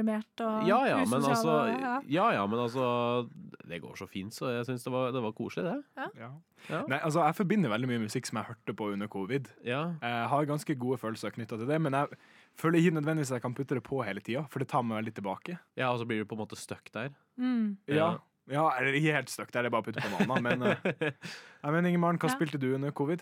deprimert og men altså, usosial. Men altså det går så fint, så jeg synes det var koselig det. Ja. Nei, altså jeg forbinder veldig mye musikk som jeg hørte på under covid. Jeg har ganske gode følelser knyttet til det, men jeg føler ikke nødvendigvis at jeg kan putte det på hele tiden, for det tar meg veldig tilbake. Ja, og så blir du på en måte stuck der. Ja, eller ikke helt stuck der, det er bare å putte på noe annet, men Ingemaren, hva spilte du under covid?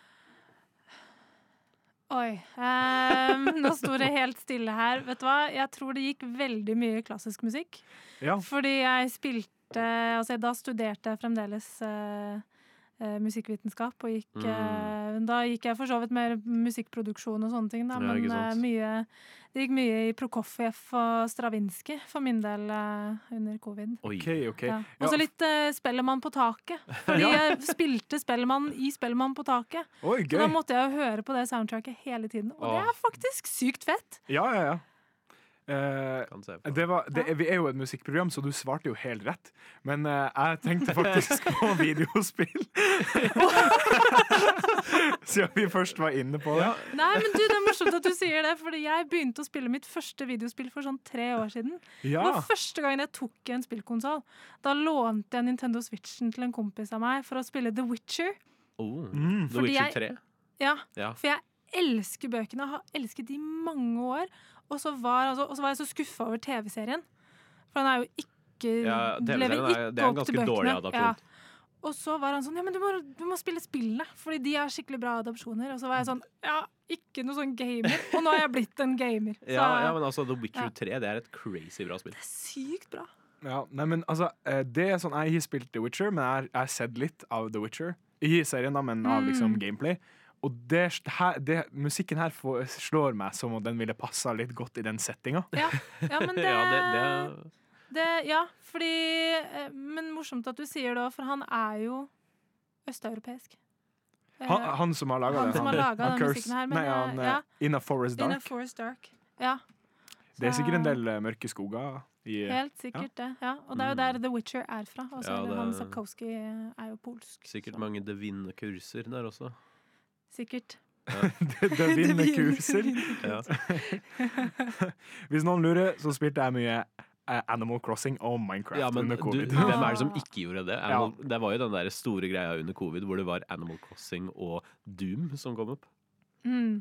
Oi, nå står det helt stille her. Vet du hva? Jeg tror det gikk veldig mye klassisk musikk. Fordi jeg spilte, altså da studerte jeg fremdeles musikkvitenskap, og da gikk jeg for så vidt mer musikkproduksjon og sånne ting, da, men det gikk mye i Prokofjev og Stravinsky for min del under covid. Okay. Og så litt Spellemann på taket, fordi jeg spilte Spellemann i Spellemann på taket. Så da måtte jeg jo høre på det soundtracket hele tiden, og det er faktisk sykt fett. Ja. Vi er jo et musikkprogram, så du svarte jo helt rett. Men jeg tenkte faktisk på videospill. Siden vi først var inne på det. Nei, men du, det er morsomt at du sier det, fordi jeg begynte å spille mitt første videospill for sånn 3 år siden. Det var første gangen jeg tok en spillkonsol. Da lånte jeg Nintendo Switchen til en kompis av meg for å spille The Witcher. The Witcher 3? Ja, for jeg elsker bøkene, jeg har elsket de i mange år. Og så var jeg så skuffet over TV-serien. For den er jo ikke lever ikke det er en opp til ganske dårlig bøkene. adapsjon. Og så var han sånn, men du må spille spillene, fordi de er skikkelig bra adopsjoner. Og så var jeg sånn, ikke noe sånn gamer. Og nå har jeg blitt en gamer. Så, men altså The Witcher 3, det er et crazy bra spill. Det er sykt bra. Nei, men altså, det er sånn, jeg har spilt The Witcher, men jeg har sett litt av The Witcher. Ikke i serien da, men av liksom gameplay. Og musikken her slår meg som om den ville passet litt godt i den settinga. Men fordi men morsomt at du sier det, for han er jo østeuropeisk. Han som har laget den musikken her. Men, In a Forest Dark. In a Forest Dark, ja. Det er sikkert en del mørke skoger. Helt sikkert det, Og det er jo der The Witcher er fra. Og så han Sapkowski er jo polsk. Sikkert mange Devine-kurser der også. Sikkert. Det vinner kurser. Hvis noen lurer, så spilte jeg mye Animal Crossing og Minecraft under covid. Hvem er det som ikke gjorde det? Det var jo den der store greia under covid hvor det var Animal Crossing og Doom som kom opp.